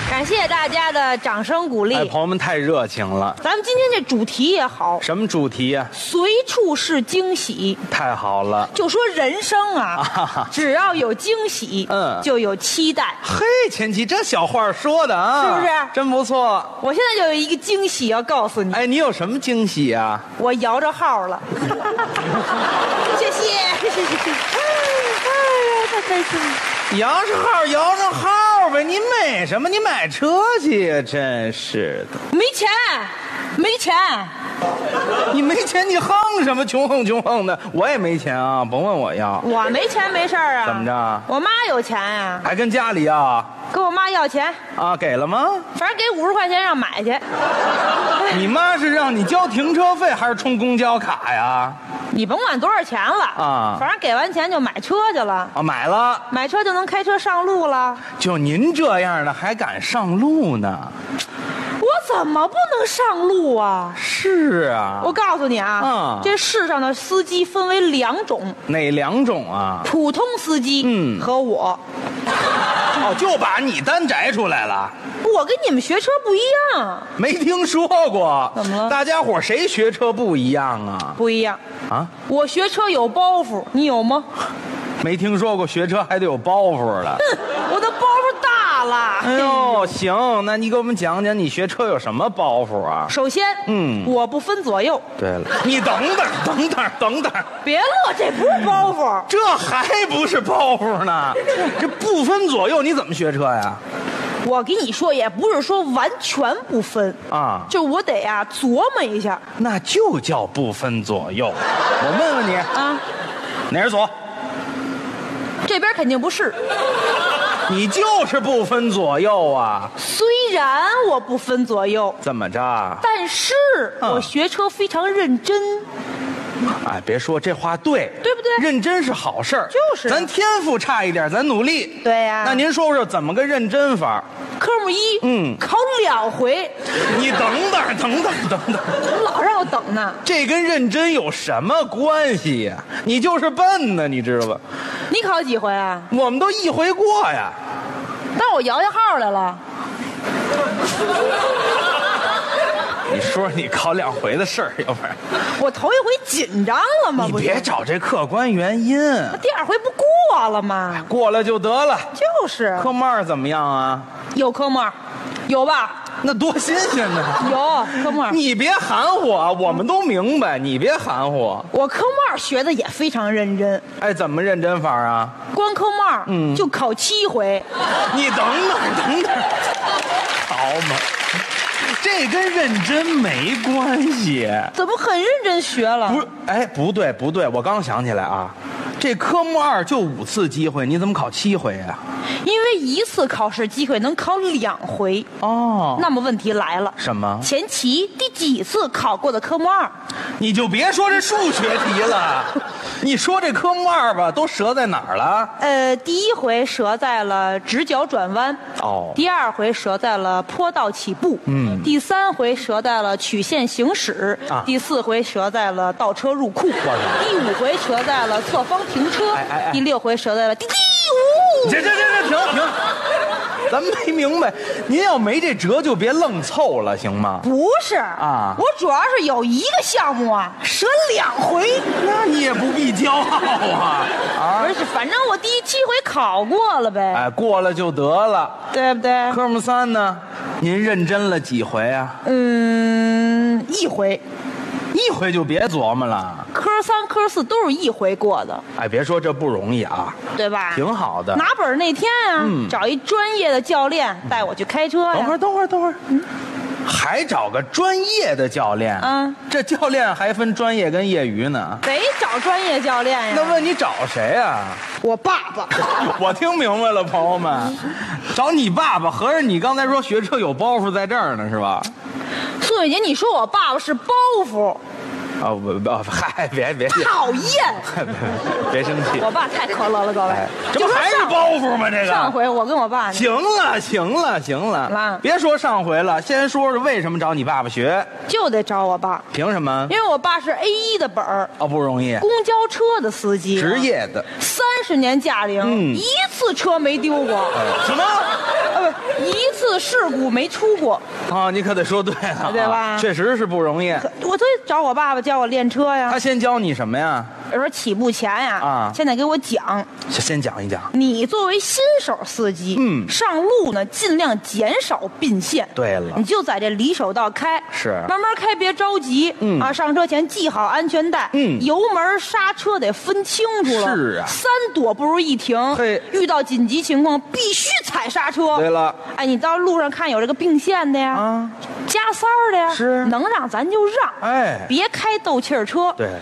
感谢大家的掌声鼓励。 哎，朋友们太热情了。 咱们今天这主题也好， 什么主题呀？ 随处是惊喜。 太好了。 就说人生啊，只要有惊喜，就有期待。 嘿，前妻，这小话说的啊， 是不是？ 真不错。 我现在就有一个惊喜要告诉你。 哎，你有什么惊喜啊？ 我摇着号了。谢谢。哎呀，太开心了。 摇着号呗，你美什么？你买车去呀，真是的。 没钱。 你没钱，你横什么？穷横的，我也没钱啊，甭问我要。 我没钱没事啊。 怎么着？ 我妈有钱呀。 还跟家里要？ 跟我妈要钱啊？给了吗？ 反正给50块钱让买去。 你妈是让你交停车费还是充公交卡呀？ 你甭管多少钱了啊， 反正给完钱就买车去了啊，买了， 买车就能开车上路了。 就您这样的还敢上路呢？ 我怎么不能上路啊？ 是啊， 我告诉你啊，这世上的司机分为2种。 哪2种啊？ 普通司机，和我。 哦，就把你单摘出来了。 我跟你们学车不一样。 没听说过。 怎么了？ 大家伙谁学车不一样啊？ 不一样啊！ 我学车有包袱，你有吗？ 没听说过学车还得有包袱的。 我的包袱大了。 哎呦，行，那你给我们讲讲你学车有什么包袱啊？ 首先，我不分左右。 对了，你等等， 别乐，这不是包袱， 这还不是包袱呢？这不分左右，你怎么学车呀？ 我跟你说，也不是说完全不分啊， 就我得呀琢磨一下。 那就叫不分左右。我问问你啊，哪是左？ 这边肯定不是。 你就是不分左右啊！ 虽然我不分左右， 怎么着？ 但是我学车非常认真。 哎，别说这话对不对？ 认真是好事儿， 就是咱天赋差一点，咱努力。 对呀。 那您说说怎么个认真法？ 科目1，考2回。 你等等， 老让我等呢。 这跟认真有什么关系呀？你就是笨呢，你知道吧？ 你考几回啊？ 我们都1回过呀。 但我摇下号来了。 你说你考2回的事儿，要不然我头1回紧张了吗？ 你别找这客观原因。 第2回不过了吗？ 过了就得了。 就是。 科目2怎么样啊？ 有科目2，有吧？ 那多新鲜呢！ 有科目2。 你别含糊啊，我们都明白，你别含糊。 我科目2学的也非常认真。 哎，怎么认真法啊？ 光科目2，就考7回。 你等等，好嘛。这跟认真没关系。 怎么很认真学了？ 不是，哎，不对，我刚想起来啊，这科目2就5次机会，你怎么考7回啊？ 因为1次考试机会能考2回。 哦， 那么问题来了， 什么？ 前期第几次考过的科目2？ 你就别说这数学题了，你说这科目2吧，都折在哪儿了？ 第1回折在了直角转弯。 哦。 第2回折在了坡道起步。第3回折在了曲线行驶。第4回折在了倒车入库。第5回折在了侧方停车。第6回折在了第5。 这停！咱没明白，您要没这辙就别愣凑了，行吗？ 不是啊，我主要是有一个项目啊，折2回。 那你也不必骄傲啊！ 不是，反正我第7回考过了呗。 哎，过了就得了， 对不对？ 科目3呢？您认真了几回啊 ？1回。 1回就别琢磨了。 科3、科4都是1回过的。 哎，别说这不容易啊， 对吧？ 挺好的。 拿本那天啊，找一专业的教练带我去开车呀。 等会儿，还找个专业的教练？这教练还分专业跟业余呢。 得找专业教练呀。 那问你找谁啊？ 我爸爸。 我听明白了，朋友们，找你爸爸。合着你刚才说学车有包袱在这儿呢，是吧？ 宋雪姐，你说我爸爸是包袱？ 啊不，嗨，别讨厌， 别生气。 我爸太可乐了，各位， 这不还是包袱吗？这个上回我跟我爸， 行了，别说上回了，先说说为什么找你爸爸学， 就得找我爸， 凭什么？ 因为我爸是 A1的本儿， 哦，不容易， 公交车的司机， 职业的， 30年驾龄，1次车没丢过。 什么？ 一次事故没出过。 啊，你可得说对了， 对吧？ 确实是不容易。 我都找我爸爸教我练车呀。 他先教你什么呀？ 我说起步前呀，现在给我讲， 先讲一讲。 你作为新手司机，上路呢尽量减少并线。 对了， 你就在这离手道开， 是慢慢开，别着急。上车前系好安全带，油门刹车得分清楚了。 是啊， 三躲不如一停。 嘿， 遇到紧急情况必须踩刹车。 对了， 哎，你到路上看有这个并线的呀，加塞儿的呀， 是能让咱就让， 哎， 别开斗气儿车。 对。